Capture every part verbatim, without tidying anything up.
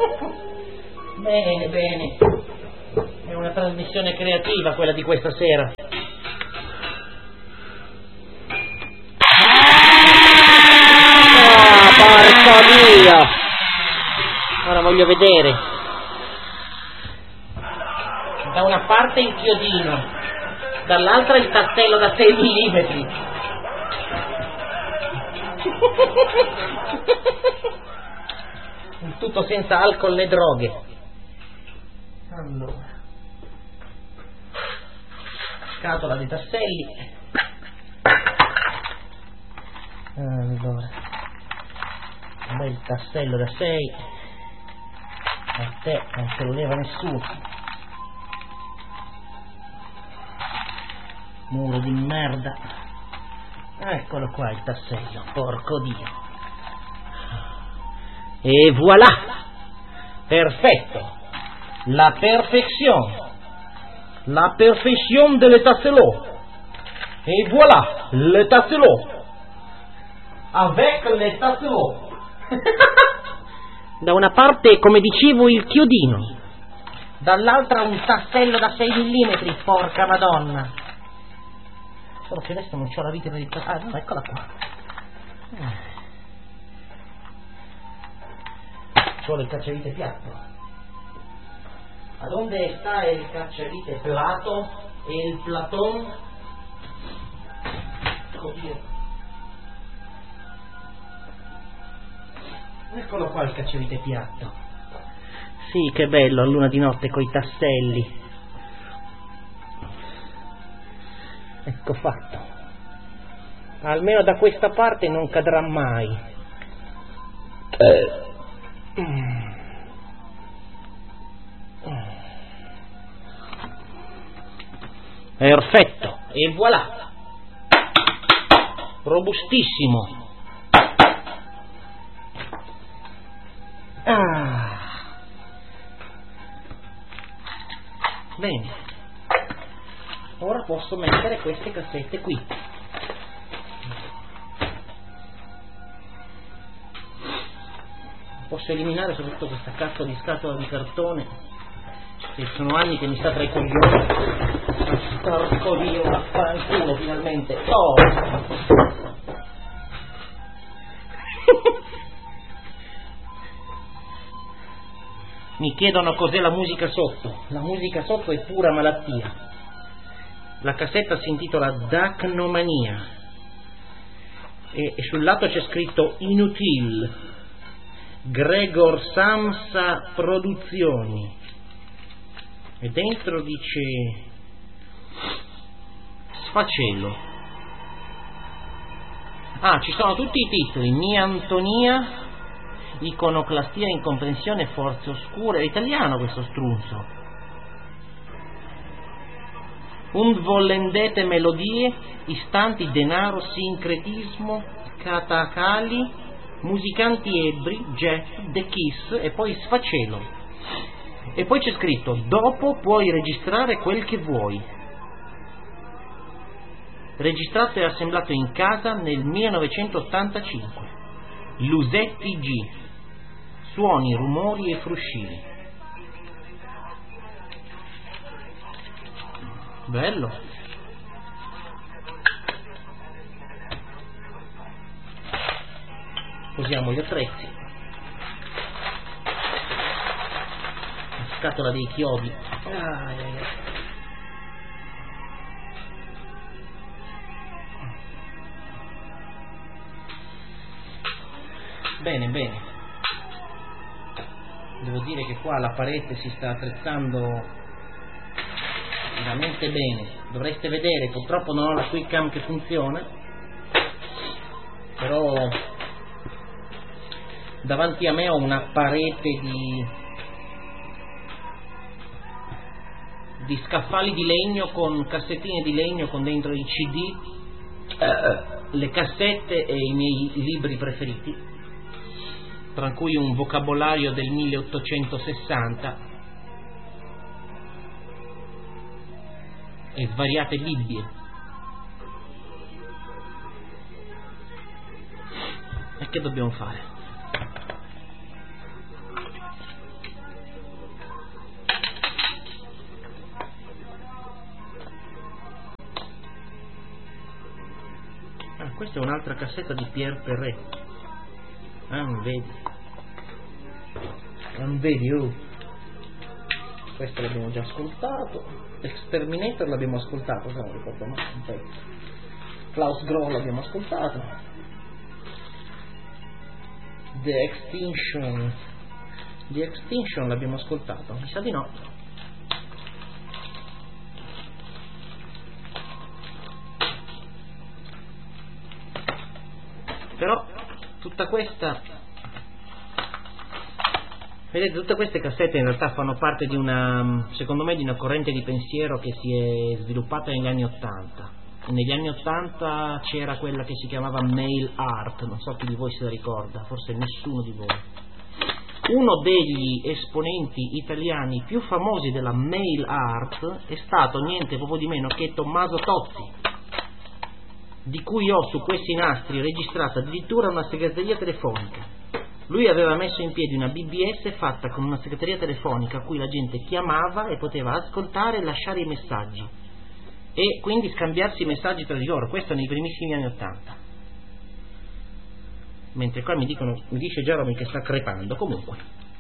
Bene, bene. È una trasmissione creativa quella di questa sera. Ah, porca Dio! Ora voglio vedere. Da una parte il chiodino, dall'altra il tassello da sei millimetri. Il tutto senza alcol né droghe. Allora, scatola di tasselli. Allora, un bel tassello da sei. A te non te lo leva nessuno. Muro di merda. Eccolo qua il tassello, porco Dio. E voilà, perfetto, la perfezione, la perfezione delle tassello. E voilà, le tassello, avec le tassello. Da una parte, come dicevo, il chiodino, dall'altra un tassello da sei millimetri, porca madonna. Solo che adesso non c'ho la vite per il tassello. Ah no, eccola qua. C'ho il cacciavite piatto. A dove sta il cacciavite plato e il platon? Oddio. Eccolo qua il cacciavite piatto. Sì, che bello, a luna di notte coi tasselli. Ecco fatto. Almeno da questa parte non cadrà mai. Eh. Mm. Perfetto. E voilà. Robustissimo. Ah. Bene, ora posso mettere queste cassette qui. Posso eliminare soprattutto questa cazzo di scatola di cartone, che sono anni che mi sta tra i coglioni. Porco Dio, vaffanculo finalmente. Oh. Mi chiedono cos'è la musica sotto. La musica sotto è pura malattia. La cassetta si intitola Dacnomania e, e sul lato c'è scritto Inutil, Gregor Samsa Produzioni, e dentro dice Sfacelo. Ah, ci sono tutti i titoli: Mia Antonia, Iconoclastia, Incomprensione, Forze Oscure. È italiano questo strunzo. Und vollendete melodie, istanti, denaro, sincretismo, catacali, musicanti ebbri, jazz, The Kiss, e poi Sfacelo. E poi c'è scritto: dopo puoi registrare quel che vuoi. Registrato e assemblato in casa nel millenovecentottantacinque. Lusetti G. Suoni, rumori e fruscini. Bello. Usiamo gli attrezzi. La scatola dei chiodi. Ah, ai, ai. Bene, bene. Devo dire che qua la parete si sta attrezzando veramente bene. Dovreste vedere, purtroppo non ho la Quickcam che funziona, però davanti a me ho una parete di di scaffali di legno con cassettine di legno con dentro i C D, eh, le cassette e i miei libri preferiti, tra cui un vocabolario del milleottocentosessanta e svariate Bibbie. E che dobbiamo fare? questa è un'altra cassetta di Pierre Perret. Ah, non vedi? Non vedi, oh. Questo l'abbiamo già ascoltato. Exterminator l'abbiamo ascoltato, se non ricordo mai, un pezzo. Klaus Grohl l'abbiamo ascoltato. The Extinction. The Extinction l'abbiamo ascoltato, mi sa di no. Però tutta questa, vedete, tutte queste cassette in realtà fanno parte di una, secondo me, di una corrente di pensiero che si è sviluppata negli anni Ottanta. Negli anni Ottanta c'era quella che si chiamava mail art, non so chi di voi se la ricorda, forse nessuno di voi. Uno degli esponenti italiani più famosi della mail art è stato niente proprio di meno che Tommaso Tozzi, di cui ho su questi nastri registrata addirittura una segreteria telefonica. Lui aveva messo in piedi una B B S fatta con una segreteria telefonica a cui la gente chiamava e poteva ascoltare e lasciare i messaggi e quindi scambiarsi i messaggi tra di loro. Questo nei primissimi anni Ottanta. Mentre qua mi dicono, mi dice Jeremy che sta crepando. Comunque,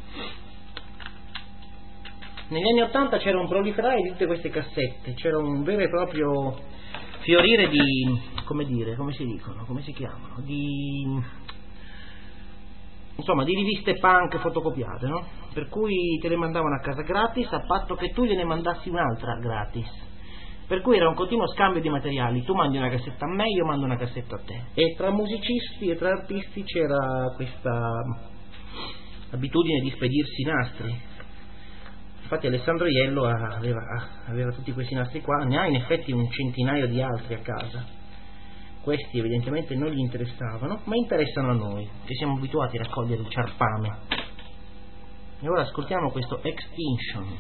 negli anni Ottanta c'era un proliferare di tutte queste cassette, c'era un vero e proprio fiorire di, come dire, come si dicono, come si chiamano, di, insomma, di riviste punk fotocopiate, no? Per cui te le mandavano a casa gratis a patto che tu gliene mandassi un'altra gratis. Per cui era un continuo scambio di materiali, tu mandi una cassetta a me, io mando una cassetta a te. E tra musicisti e tra artisti c'era questa abitudine di spedirsi i nastri. Infatti Alessandro Iello aveva, aveva tutti questi nastri qua, ne ha in effetti un centinaio di altri a casa. Questi evidentemente non gli interessavano, ma interessano a noi, che siamo abituati a raccogliere il ciarpame. E ora ascoltiamo questo Extinction.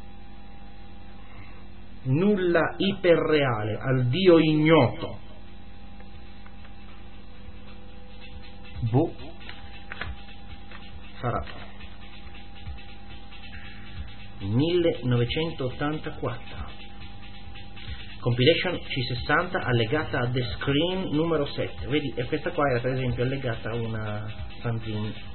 Nulla iperreale, al Dio ignoto. Boh, sarà millenovecentottantaquattro, compilation C sessanta allegata a The Screen numero sette. Vedi, e questa qua era per esempio allegata a una fanzine